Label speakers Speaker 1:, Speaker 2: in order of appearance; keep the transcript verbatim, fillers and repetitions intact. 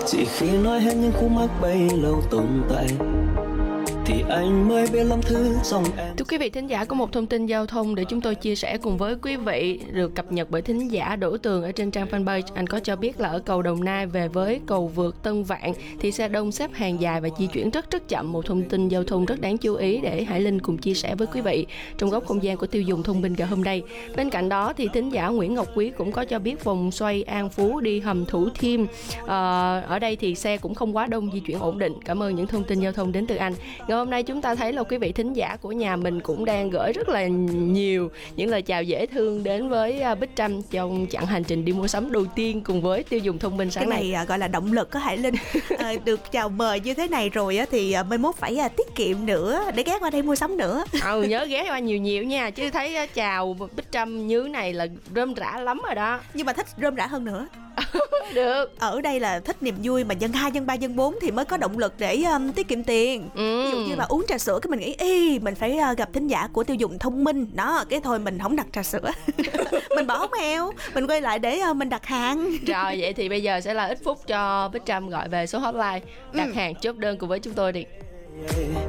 Speaker 1: Chỉ khi nói hết những khúc mắc bấy lâu tồn tại thì anh mới biết lắm thứ trong em.
Speaker 2: Thưa quý vị thính giả, có một thông tin giao thông để chúng tôi chia sẻ cùng với quý vị, được cập nhật bởi thính giả Đỗ Tường ở trên trang fanpage. Anh có cho biết là ở cầu Đồng Nai về với cầu vượt Tân Vạn thì xe đông xếp hàng dài và di chuyển rất rất chậm. Một thông tin giao thông rất đáng chú ý để Hải Linh cùng chia sẻ với quý vị trong góc không gian của tiêu dùng thông minh ngày hôm nay. Bên cạnh đó thì thính giả Nguyễn Ngọc Quý cũng có cho biết vòng xoay An Phú đi hầm Thủ Thiêm, à, ở đây thì xe cũng không quá đông, di chuyển ổn định. Cảm ơn những thông tin giao thông đến từ anh. Ngày hôm nay chúng ta thấy là quý vị thính giả của nhà mình cũng đang gửi rất là nhiều những lời chào dễ thương đến với Bích Trâm trong chặng hành trình đi mua sắm đầu tiên cùng với tiêu dùng thông minh sáng
Speaker 3: cái này.
Speaker 2: này
Speaker 3: Gọi là động lực có Hải Linh. À, được chào mời như thế này rồi á thì mai mốt phải tiết kiệm nữa để ghé qua đây mua sắm nữa.
Speaker 2: Ừ, nhớ ghé qua nhiều nhiều nha, chứ thấy chào Bích Trâm như này là rơm rã lắm rồi đó.
Speaker 3: Nhưng mà thích rơm rã hơn nữa.
Speaker 2: Được.
Speaker 3: Ở đây là thích niềm vui mà nhân hai, nhân ba, nhân bốn thì mới có động lực để um, tiết kiệm tiền.
Speaker 2: Ừ.
Speaker 3: Ví dụ như là uống trà sữa cái mình nghĩ y mình phải uh, gặp thính giả của tiêu dùng thông minh đó, cái thôi mình không đặt trà sữa. Mình bỏ mèo, mình quay lại để uh, mình đặt hàng.
Speaker 2: Rồi vậy thì bây giờ sẽ là ít phút cho Bích Trâm gọi về số hotline đặt
Speaker 3: Ừ.
Speaker 2: hàng chốt đơn cùng với chúng tôi đi.